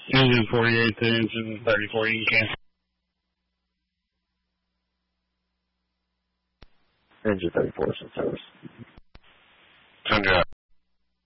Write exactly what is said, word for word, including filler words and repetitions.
Engine forty-eight to engine thirty-four, you can. Engine thirty-four is in service. Tundra